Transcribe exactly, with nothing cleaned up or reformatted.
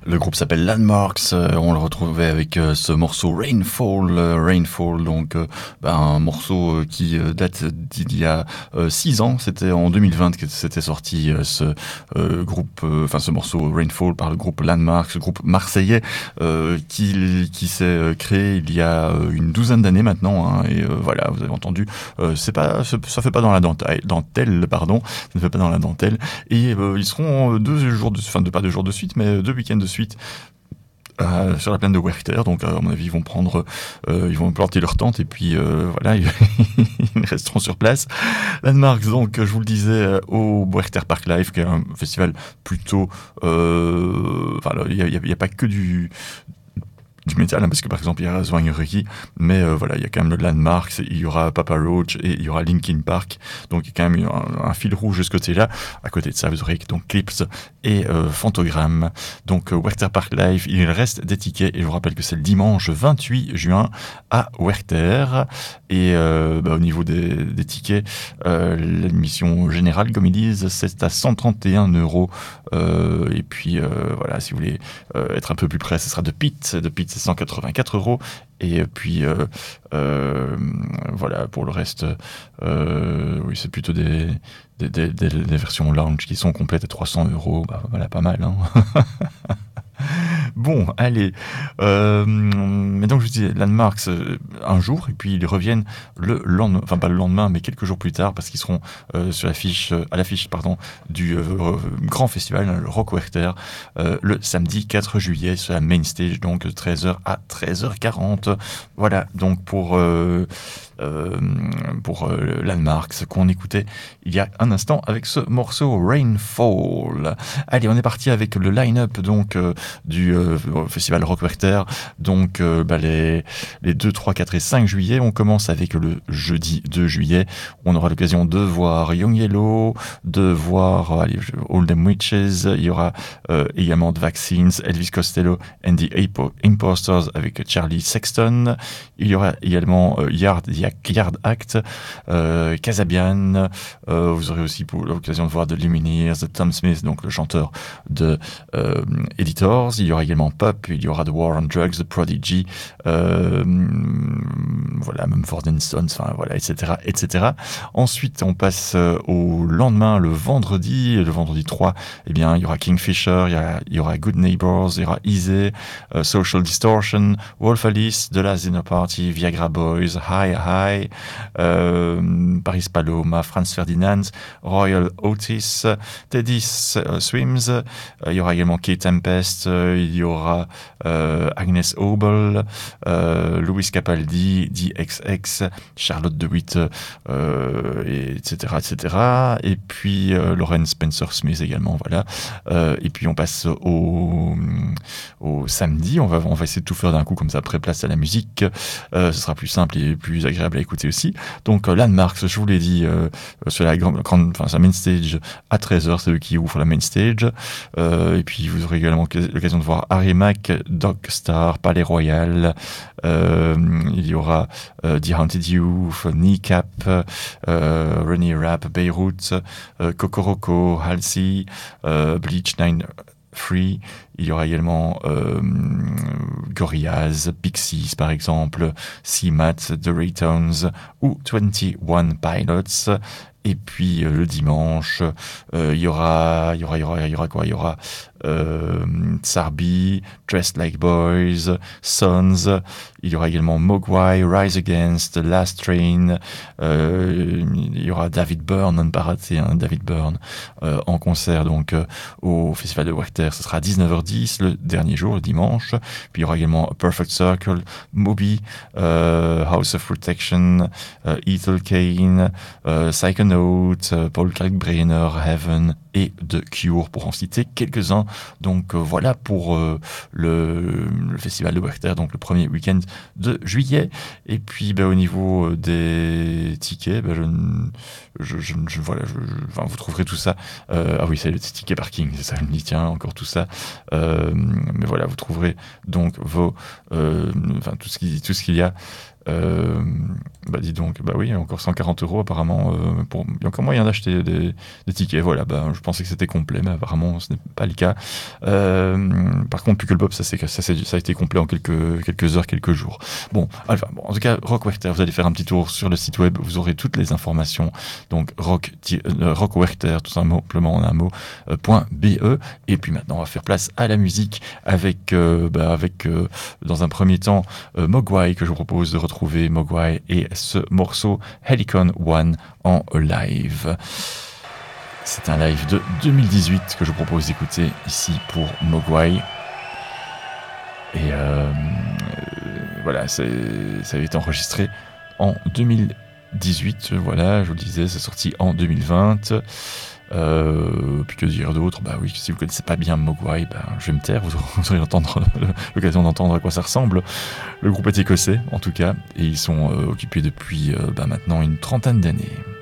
Le groupe s'appelle Landmarks, euh, on le retrouvait avec euh, ce morceau Rainfall, euh, Rainfall, donc euh, bah, un morceau euh, qui euh, date d'il y a euh, six ans, c'était en deux mille vingt que c'était sorti euh, ce euh, groupe, euh, enfin ce morceau Rainfall par le groupe Landmarks, ce groupe marseillais euh, qui, qui s'est euh, créé il y a euh, une douzaine d'années maintenant, hein, et euh, voilà, vous avez entendu, euh, c'est pas, ça fait pas dans la dentelle, dentelle pardon, ça ne fait pas dans la dentelle, et euh, ils seront deux jours, de, enfin de, pas deux jours de suite, mais deux week-ends de suite Euh, sur la plaine de Werchter, donc à mon avis ils vont prendre, euh, ils vont planter leur tente et puis euh, voilà, ils resteront sur place. Landmarks, donc je vous le disais, au Werchter Park Live, qui est un festival plutôt, euh, enfin il y a, y a pas que du du métal, hein, parce que par exemple il y a Zwangereki, mais euh, voilà, il y a quand même le Landmarks, il y aura Papa Roach et il y aura Linkin Park, donc il y a quand même un, un fil rouge de ce côté-là. À côté de ça, vous aurez donc Clips et euh, Fantogramme. Donc euh, Werchter Park Live, il reste des tickets, et je vous rappelle que c'est le dimanche vingt-huit juin à Werchter, et euh, bah, au niveau des, des tickets, euh, l'admission générale, comme ils disent, c'est à cent trente et un euros, euh, et puis euh, voilà, si vous voulez euh, être un peu plus près, ce sera de Pete, de Pete c'est cent quatre-vingt-quatre euros, et puis euh, euh, voilà, pour le reste, euh, oui, c'est plutôt des, des, des, des, des versions lounge qui sont complètes à trois cents euros, bah, voilà, pas mal, hein. Bon, allez. Euh, mais donc, je disais, Landmarks, euh, un jour, et puis ils reviennent le lendemain, enfin pas le lendemain, mais quelques jours plus tard, parce qu'ils seront euh, sur l'affiche, euh, à l'affiche pardon, du euh, grand festival, hein, le Rock Werchter, euh, le samedi quatre juillet, sur la main stage, donc de treize heures à treize heures quarante. Voilà, donc pour, euh, euh, pour euh, Landmarks, qu'on écoutait il y a un instant avec ce morceau Rainfall. Allez, on est parti avec le line-up, donc, euh, du euh, festival Rock Werchter, donc euh, bah, les, les deux, trois, quatre et cinq juillet. On commence avec le jeudi deux juillet, on aura l'occasion de voir Young Yellow, de voir allez, All Them Witches, il y aura euh, également The Vaccines, Elvis Costello and the Imposters avec Charlie Sexton, il y aura également euh, Yard, Yard Act, euh, Casabian, euh, vous aurez aussi pour l'occasion de voir The Lumineers, Tom Smith, donc le chanteur de euh, Editors, il y aura également Pop, il y aura The War on Drugs, The Prodigy, euh, voilà, Mumford and Sons, enfin voilà, et cetera, et cetera. Ensuite, on passe euh, au lendemain, le vendredi, le vendredi trois, eh bien, il y aura Kingfisher, il y, a, il y aura Good Neighbors, il y aura Easy, uh, Social Distortion, Wolf Alice, The Last Dinner Party, Viagra Boys, High High, euh, Paris Paloma, Franz Ferdinand, Royal Otis, Teddy uh, Swims, uh, il y aura également Kate Tempest, uh, il y aura euh, Agnes Obel, euh, Louis Capaldi, D X X, Charlotte DeWitt, euh, et etc., et cetera. Et puis euh, Lauren Spencer Smith également, voilà. Euh, et puis on passe au, au samedi. On va, on va essayer de tout faire d'un coup, comme ça, après place à la musique. Euh, ce sera plus simple et plus agréable à écouter aussi. Donc euh, Landmarks, je vous l'ai dit, euh, sur la grande, grande, enfin sa main stage à treize heures, c'est eux qui ouvrent la main stage. Euh, et puis vous aurez également l'occasion de voir Harry Mack, Doc Star, Palais Royal. Euh, il y aura euh, The Haunted Youth, Kneecap, euh, Rennie Rapp, Beirut, euh, Kokoroko, Halsey, euh, Bleach Nine Free. Il y aura également euh, Gorillaz, Pixies par exemple, C-Mat, The Raytones ou twenty-one Pilots. Et puis euh, le dimanche, euh, il y aura, il y aura, il y aura, il y aura quoi Il y aura euh, Tsarbi, Dressed Like Boys, Sons. Il y aura également Mogwai, Rise Against, Last Train. Euh, il y aura David Byrne, non pas raté, hein, David Byrne euh, en concert donc euh, au Festival de Werchter. Ce sera à dix-neuf heures dix le dernier jour, le dimanche. Puis il y aura également Perfect Circle, Moby, euh, House of Protection, euh, Ethel Kane, euh, Psychonaut, euh, Paul Kalkbrenner, Heaven et The Cure, pour en citer quelques-uns. Donc euh, voilà pour euh, le, le Festival de Werchter, donc le premier week-end de juillet. Et puis bah, au niveau des tickets, bah, je, je, je, je, voilà, je, je, enfin, vous trouverez tout ça. Euh, ah oui, c'est le ticket parking, c'est ça, je me dis, tiens, encore tout ça. Euh, mais voilà, vous trouverez donc vos, euh, enfin tout ce qui, tout ce qu'il y a. Euh, bah dis donc, bah oui, encore cent quarante euros apparemment. Euh, pour, il y a encore moyen d'acheter des, des tickets. Voilà, bah je pensais que c'était complet, mais apparemment ce n'est pas le cas. Euh, par contre, Pukkelpop, ça, c'est, ça, c'est, ça a été complet en quelques, quelques heures, quelques jours. Bon, enfin, bon, en tout cas, Rock Werchter, vous allez faire un petit tour sur le site web, vous aurez toutes les informations. Donc, rock, euh, Rock Werchter, tout simplement en un mot, euh, .be. Et puis maintenant, on va faire place à la musique avec, euh, bah, avec euh, dans un premier temps, euh, Mogwai, que je vous propose de retrouver, Mogwai, et ce morceau Helicon One en live. C'est un live de deux mille dix-huit que je vous propose d'écouter ici pour Mogwai. Et euh, euh, voilà, c'est, ça a été enregistré en deux mille dix-huit. Voilà, je vous le disais, c'est sorti en deux mille vingt. Euh, puis que dire d'autre? Bah oui, si vous connaissez pas bien Mogwai, bah, je vais me taire, vous aurez, vous aurez entendre, l'occasion d'entendre à quoi ça ressemble. Le groupe est écossais, en tout cas, et ils sont euh, occupés depuis euh, bah, maintenant une trentaine d'années.